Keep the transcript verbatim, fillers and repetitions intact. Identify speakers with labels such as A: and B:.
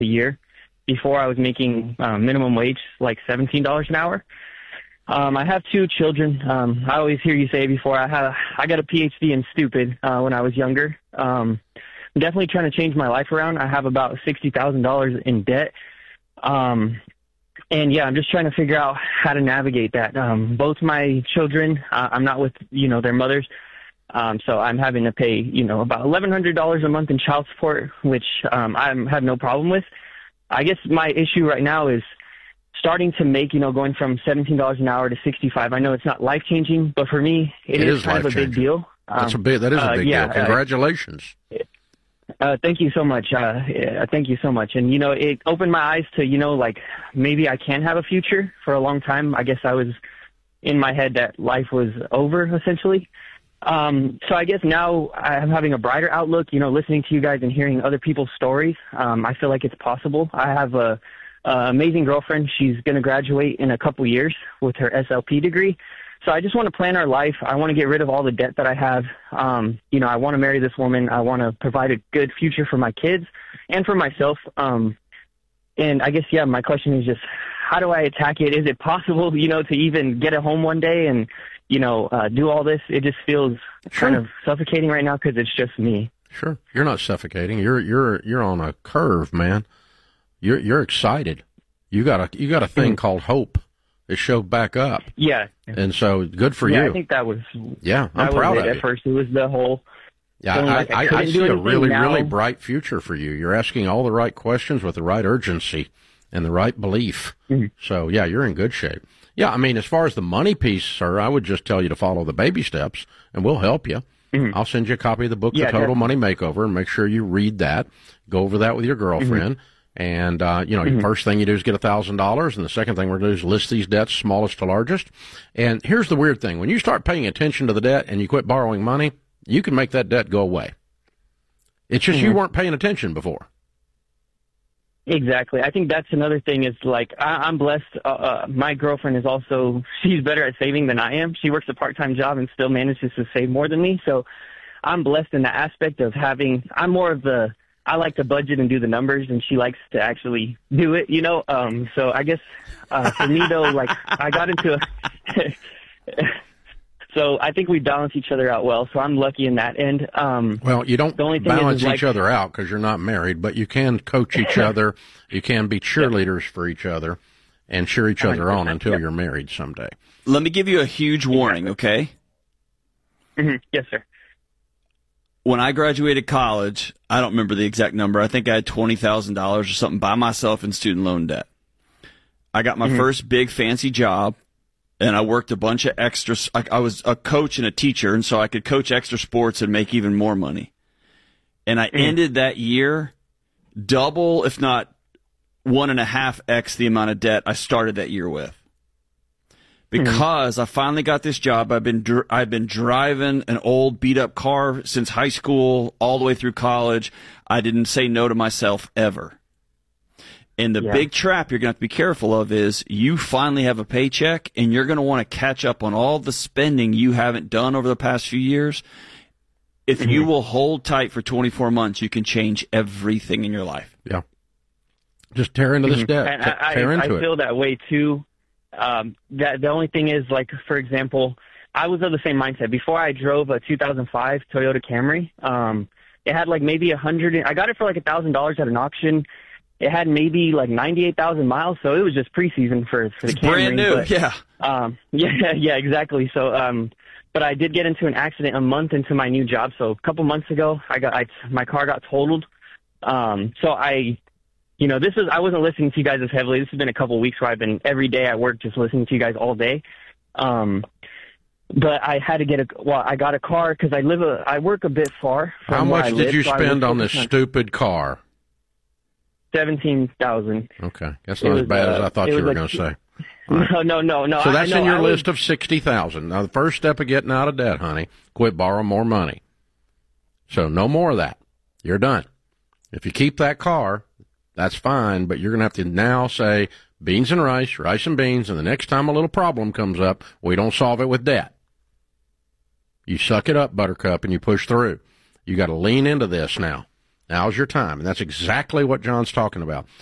A: a year. Before I was making uh, minimum wage, like seventeen dollars an hour. Um, I have two children. Um, I always hear you say before I have, I got a P H D in stupid uh, when I was younger. Um, I'm definitely trying to change my life around. I have about sixty thousand dollars in debt. Um, and yeah, I'm just trying to figure out how to navigate that. Um, both my children, uh, I'm not with, you know, their mothers. Um, so I'm having to pay, you know, about eleven hundred dollars a month in child support, which um, I have no problem with. I guess my issue right now is starting to make, you know, going from seventeen dollars an hour to sixty-five. I know it's not life-changing, but for me, it,
B: it
A: is,
B: is
A: kind of a big deal. Um,
B: That's a big, that is a big
A: uh, yeah,
B: deal. Congratulations.
A: Uh, uh, thank you so much. Uh, yeah, thank you so much. And, you know, it opened my eyes to, you know, like maybe I can have a future. For a long time, I guess I was in my head that life was over, essentially. Um, so I guess now I'm having a brighter outlook, you know, listening to you guys and hearing other people's stories. Um, I feel like it's possible. I have a, a amazing girlfriend. She's going to graduate in a couple years with her S L P degree. So I just want to plan our life. I want to get rid of all the debt that I have. Um, you know, I want to marry this woman. I want to provide a good future for my kids and for myself. Um, and I guess, yeah, my question is just, how do I attack it? Is it possible, you know, to even get a home one day and, you know, uh, do all this? It just feels
B: Sure.
A: kind of suffocating right now because it's just me.
B: Sure. You're not suffocating. You're, you're, you're on a curve, man. You're, you're excited. You got a, you got a thing mm-hmm. called hope. It showed back up.
A: Yeah.
B: And so good for
A: yeah,
B: you.
A: I think that was,
B: yeah, I'm
A: that
B: proud
A: was it.
B: of you.
A: At first, it was the whole,
B: yeah, I,
A: like I,
B: I, I see a really,
A: now.
B: really bright future for you. You're asking all the right questions with the right urgency and the right belief. Mm-hmm. So yeah, you're in good shape. Yeah, I mean, as far as the money piece, sir, I would just tell you to follow the baby steps, and we'll help you. Mm-hmm. I'll send you a copy of the book,
A: yeah,
B: The Total
A: definitely.
B: Money Makeover, and make sure you read that. Go over that with your girlfriend. Mm-hmm. And, uh, you know, mm-hmm. the first thing you do is get one thousand dollars, and the second thing we're going to do is list these debts, smallest to largest. And here's the weird thing. When you start paying attention to the debt and you quit borrowing money, you can make that debt go away. It's just mm-hmm. you weren't paying attention before.
A: Exactly. I think that's another thing is, like, I, I'm blessed. Uh, uh, my girlfriend is also, she's better at saving than I am. She works a part-time job and still manages to save more than me. So I'm blessed in the aspect of having, I'm more of the, I like to budget and do the numbers, and she likes to actually do it, you know? Um, so I guess uh, for me, though, like, I got into a, so I think we balance each other out well. So I'm lucky in that end. Um,
B: well, you don't
A: the only thing
B: balance
A: is, is
B: each
A: like,
B: other out because you're not married, but you can coach each other. You can be cheerleaders for each other and cheer each other on until yep. you're married someday.
C: Let me give you a huge warning, okay?
A: Mm-hmm. Yes, sir.
C: When I graduated college, I don't remember the exact number. I think I had twenty thousand dollars or something by myself in student loan debt. I got my mm-hmm. first big fancy job, and I worked a bunch of extra. I, I was a coach and a teacher, and so I could coach extra sports and make even more money. And I mm-hmm. ended that year double, if not one and a half X the amount of debt I started that year with. Because mm-hmm. I finally got this job. I've been dr- I've been driving an old beat up car since high school all the way through college. I didn't say no to myself ever. And the yeah. big trap you're going to have to be careful of is you finally have a paycheck and you're going to want to catch up on all the spending you haven't done over the past few years. If mm-hmm. you will hold tight for twenty-four months, you can change everything in your life.
B: Yeah. Just tear into this
A: mm-hmm.
B: debt.
A: And
B: T-
A: I,
B: tear
A: I,
B: into
A: I
B: it.
A: feel that way too. Um, that the only thing is, like, for example, I was of the same mindset. Before I drove a two thousand five Toyota Camry, um, it had like maybe a hundred. I got it for like a thousand dollars at an auction. It had maybe like ninety-eight thousand miles, so it was just preseason for for the
C: it's
A: Camry.
C: Brand new,
A: but,
C: yeah,
A: um, yeah, yeah, exactly. So, um, but I did get into an accident a month into my new job. So a couple months ago, I got I, my car got totaled. Um, so I. You know, this is, I wasn't listening to you guys as heavily. This has been a couple of weeks where I've been every day at work just listening to you guys all day. Um, but I had to get a, well, I got a car because I live a, I work a bit far from
B: How much
A: where I
B: did
A: live,
B: you
A: so
B: spend on this
A: on
B: stupid car?
A: seventeen thousand.
B: Okay. That's not as bad uh, as I thought you were like, going to say.
A: Right. No, no, no, no.
B: So that's
A: I, no,
B: in your
A: I
B: list
A: was,
B: of sixty thousand. Now, the first step of getting out of debt, honey, quit borrowing more money. So no more of that. You're done. If you keep that car, that's fine, but you're going to have to now say beans and rice, rice and beans, and the next time a little problem comes up, we don't solve it with debt. You suck it up, Buttercup, and you push through. You got to lean into this now Now's your time. And that's exactly what John's talking about.